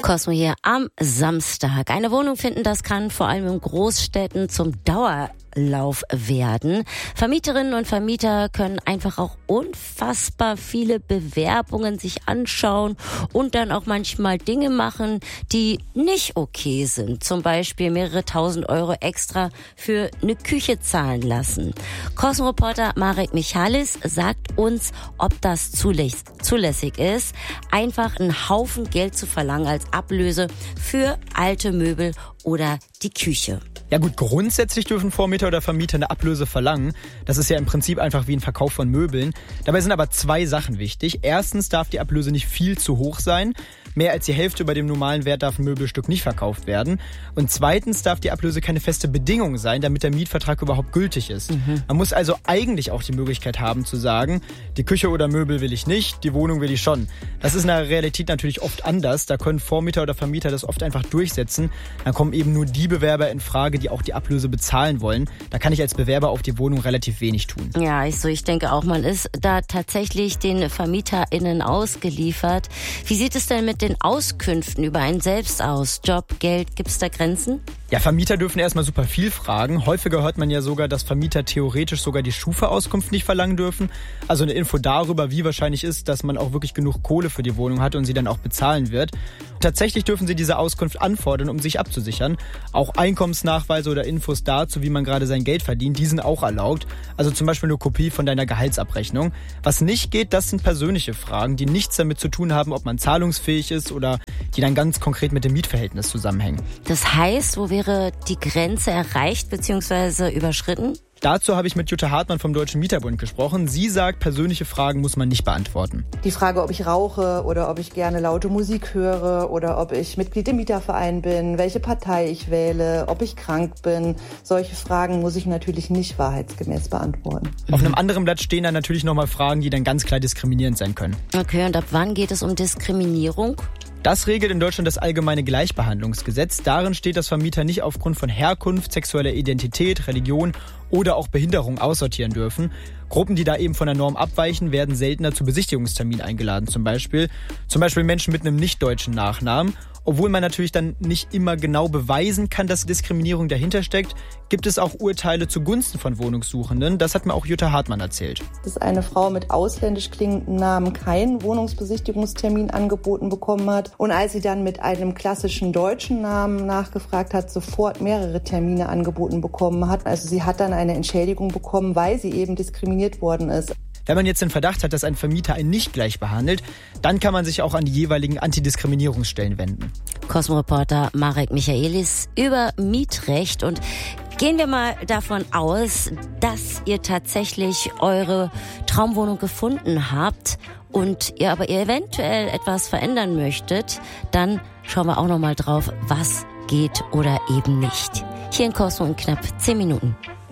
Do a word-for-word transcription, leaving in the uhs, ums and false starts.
Cosmo hier am Samstag. Eine Wohnung finden, das kann vor allem in Großstädten zum Dauerlauf werden. Vermieterinnen und Vermieter können einfach auch unfassbar viele Bewerbungen sich anschauen und dann auch manchmal Dinge machen, die nicht okay sind. Zum Beispiel mehrere tausend Euro extra für eine Küche zahlen lassen. Cosmo-Reporter Marek Michalis sagt uns, ob das zulässig ist, einfach einen Haufen Geld zu verlangen als Ablöse für alte Möbel oder die Küche. Ja gut, grundsätzlich dürfen Vormieter oder Vermieter eine Ablöse verlangen. Das ist ja im Prinzip einfach wie ein Verkauf von Möbeln. Dabei sind aber zwei Sachen wichtig. Erstens darf die Ablöse nicht viel zu hoch sein. Mehr als die Hälfte über dem normalen Wert darf ein Möbelstück nicht verkauft werden. Und zweitens darf die Ablöse keine feste Bedingung sein, damit der Mietvertrag überhaupt gültig ist. Mhm. Man muss also eigentlich auch die Möglichkeit haben zu sagen, die Küche oder Möbel will ich nicht, die Wohnung will ich schon. Das ist in der Realität natürlich oft anders. Da können Vormieter oder Vermieter das oft einfach durchsetzen. Dann kommen eben nur die Bewerber in Frage, die auch die Ablöse bezahlen wollen. Da kann ich als Bewerber auf die Wohnung relativ wenig tun. Ja, ich, so, ich denke auch, man ist da tatsächlich den VermieterInnen ausgeliefert. Wie sieht es denn mit den Auskünften über einen selbst aus? Job, Geld, gibt es da Grenzen? Ja, Vermieter dürfen erstmal super viel fragen. Häufiger hört man ja sogar, dass Vermieter theoretisch sogar die Schufa-Auskunft nicht verlangen dürfen. Also eine Info darüber, wie wahrscheinlich ist, dass man auch wirklich genug Kohle für die Wohnung hat und sie dann auch bezahlen wird. Tatsächlich dürfen sie diese Auskunft anfordern, um sich abzusichern. Auch Einkommensnachweise oder Infos dazu, wie man gerade sein Geld verdient, die sind auch erlaubt. Also zum Beispiel eine Kopie von deiner Gehaltsabrechnung. Was nicht geht, das sind persönliche Fragen, die nichts damit zu tun haben, ob man zahlungsfähig ist oder die dann ganz konkret mit dem Mietverhältnis zusammenhängen. Das heißt, wo wäre die Grenze erreicht bzw. überschritten? Dazu habe ich mit Jutta Hartmann vom Deutschen Mieterbund gesprochen. Sie sagt, persönliche Fragen muss man nicht beantworten. Die Frage, ob ich rauche oder ob ich gerne laute Musik höre oder ob ich Mitglied im Mieterverein bin, welche Partei ich wähle, ob ich krank bin, solche Fragen muss ich natürlich nicht wahrheitsgemäß beantworten. Auf einem anderen Blatt stehen dann natürlich nochmal Fragen, die dann ganz klar diskriminierend sein können. Okay, und ab wann geht es um Diskriminierung? Das regelt in Deutschland das allgemeine Gleichbehandlungsgesetz. Darin steht, dass Vermieter nicht aufgrund von Herkunft, sexueller Identität, Religion oder auch Behinderung aussortieren dürfen. Gruppen, die da eben von der Norm abweichen, werden seltener zu Besichtigungsterminen eingeladen zum Beispiel. Zum Beispiel Menschen mit einem nicht-deutschen Nachnamen. Obwohl man natürlich dann nicht immer genau beweisen kann, dass Diskriminierung dahinter steckt, gibt es auch Urteile zugunsten von Wohnungssuchenden. Das hat mir auch Jutta Hartmann erzählt. Dass eine Frau mit ausländisch klingendem Namen keinen Wohnungsbesichtigungstermin angeboten bekommen hat und als sie dann mit einem klassischen deutschen Namen nachgefragt hat, sofort mehrere Termine angeboten bekommen hat. Also sie hat dann eine Entschädigung bekommen, weil sie eben diskriminiert worden ist. Wenn man jetzt den Verdacht hat, dass ein Vermieter einen nicht gleich behandelt, dann kann man sich auch an die jeweiligen Antidiskriminierungsstellen wenden. Cosmo-Reporter Marek Michaelis über Mietrecht. Und gehen wir mal davon aus, dass ihr tatsächlich eure Traumwohnung gefunden habt und ihr aber eventuell etwas verändern möchtet, dann schauen wir auch noch mal drauf, was geht oder eben nicht. Hier in Cosmo in knapp zehn Minuten.